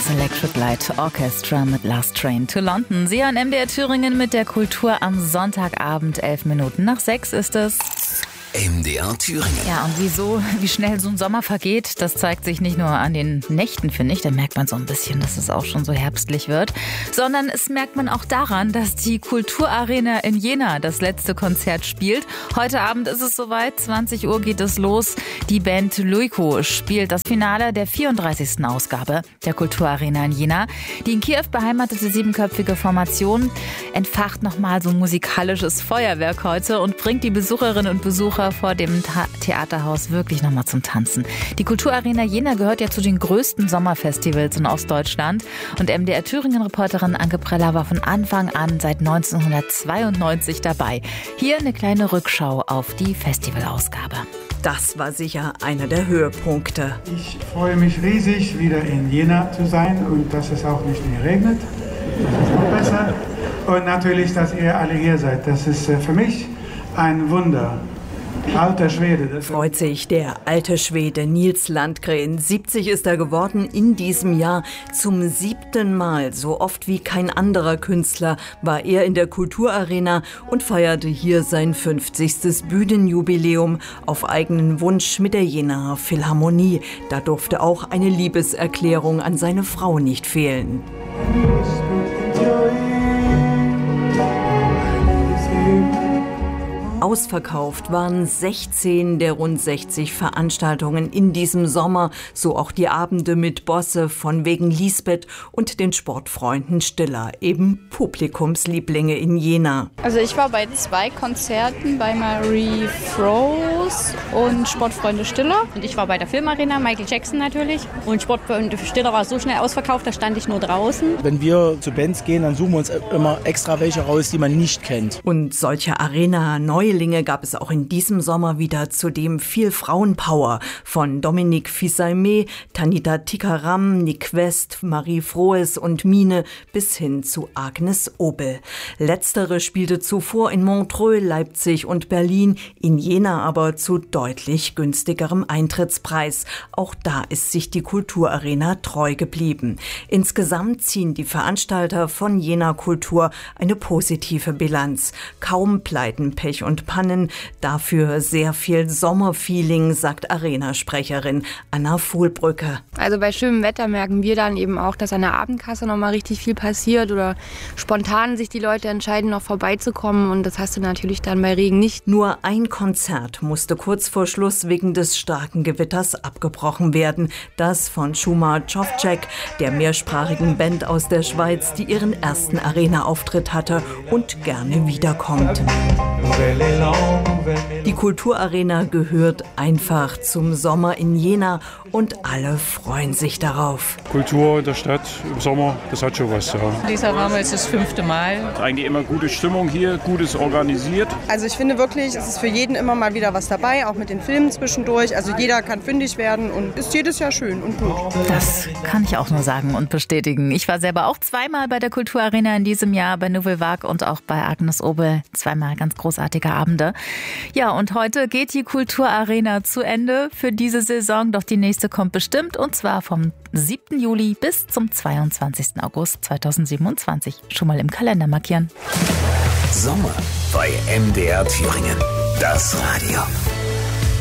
das Electric Light Orchestra mit Last Train to London. Sie hören MDR Thüringen mit der Kultur am Sonntagabend. 11 Minuten nach 6 ist es. MDR Thüringen. Ja, und wie schnell so ein Sommer vergeht, das zeigt sich nicht nur an den Nächten, finde ich. Da merkt man so ein bisschen, dass es auch schon so herbstlich wird. Sondern es merkt man auch daran, dass die Kulturarena in Jena das letzte Konzert spielt. Heute Abend ist es soweit, 20 Uhr geht es los. Die Band Luiko spielt das Finale der 34. Ausgabe der Kulturarena in Jena. Die in Kiew beheimatete 7-köpfige Formation entfacht nochmal so ein musikalisches Feuerwerk heute und bringt die Besucherinnen und Besucher vor dem Theaterhaus wirklich nochmal zum Tanzen. Die Kulturarena Jena gehört ja zu den größten Sommerfestivals in Ostdeutschland. Und MDR Thüringen-Reporterin Anke Preller war von Anfang an seit 1992 dabei. Hier eine kleine Rückschau auf die Festivalausgabe. Das war sicher einer der Höhepunkte. Ich freue mich riesig, wieder in Jena zu sein und dass es auch nicht mehr regnet. Das ist noch besser. Und natürlich, dass ihr alle hier seid. Das ist für mich ein Wunder. Alter Schwede. Freut sich der alte Schwede Nils Landgren. 70 ist er geworden in diesem Jahr. Zum 7. Mal, so oft wie kein anderer Künstler, war er in der Kulturarena und feierte hier sein 50. Bühnenjubiläum auf eigenen Wunsch mit der Jenaer Philharmonie. Da durfte auch eine Liebeserklärung an seine Frau nicht fehlen. Ausverkauft waren 16 der rund 60 Veranstaltungen in diesem Sommer, so auch die Abende mit Bosse von wegen Lisbeth und den Sportfreunden Stiller, eben Publikumslieblinge in Jena. Also ich war bei 2 Konzerten, bei Marie Froese und Sportfreunde Stiller. Und ich war bei der Filmarena, Michael Jackson natürlich. Und Sportfreunde Stiller war so schnell ausverkauft, da stand ich nur draußen. Wenn wir zu Bands gehen, dann suchen wir uns immer extra welche raus, die man nicht kennt. Und solche Arena-Neulinge gab es auch in diesem Sommer wieder, zudem viel Frauenpower. Von Dominique Fils-Aimé, Tanita Tikaram, Nick West, Marie Froes und Mine bis hin zu Agnes Obel. Letztere spielte zuvor in Montreux, Leipzig und Berlin, in Jena aber zu deutlich günstigerem Eintrittspreis. Auch da ist sich die Kulturarena treu geblieben. Insgesamt ziehen die Veranstalter von Jena Kultur eine positive Bilanz. Kaum Pleiten, Pech und Pannen, dafür sehr viel Sommerfeeling, sagt Arena-Sprecherin Anna Vohlbrücke. Also bei schönem Wetter merken wir dann eben auch, dass an der Abendkasse noch mal richtig viel passiert oder spontan sich die Leute entscheiden, noch vorbeizukommen, und das hast du natürlich dann bei Regen nicht. Nur ein Konzert musste kurz vor Schluss wegen des starken Gewitters abgebrochen werden. Das von Shuma Czovcek, der mehrsprachigen Band aus der Schweiz, die ihren ersten Arena-Auftritt hatte und gerne wiederkommt. Die Kulturarena gehört einfach zum Sommer in Jena und alle freuen sich darauf. Kultur in der Stadt im Sommer, das hat schon was. Ja. Dieser Name ist das 5. Mal. Eigentlich immer gute Stimmung hier, Gutes organisiert. Also ich finde wirklich, es ist für jeden immer mal wieder was dabei, auch mit den Filmen zwischendurch. Also jeder kann fündig werden und ist jedes Jahr schön und gut. Das kann ich auch nur sagen und bestätigen. Ich war selber auch 2-mal bei der Kulturarena in diesem Jahr, bei Nouvelle Vague und auch bei Agnes Obel. 2-mal ganz großartige Abende. Ja, und heute geht die Kulturarena zu Ende für diese Saison. Doch die nächste kommt bestimmt, und zwar vom 7. Juli bis zum 22. August 2027. Schon mal im Kalender markieren. Sommer bei MDR Thüringen. Das Radio.